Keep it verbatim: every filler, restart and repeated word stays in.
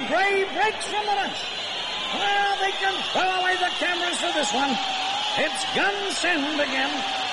Gray breaks from the bunch. Well, they can throw away the cameras for this one. It's gun send again.